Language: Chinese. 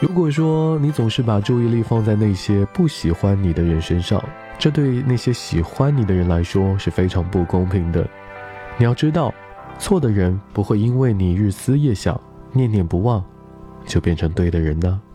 如果说你总是把注意力放在那些不喜欢你的人身上，这对那些喜欢你的人来说是非常不公平的。你要知道，错的人不会因为你日思夜想、念念不忘，就变成对的人呢。